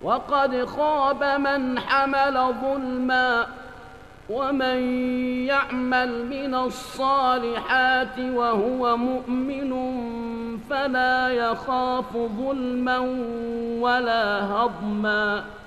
وقد خاب من حمل ظلما ومن يعمل من الصالحات وهو مؤمن فلا يخاف ظلما ولا هضما.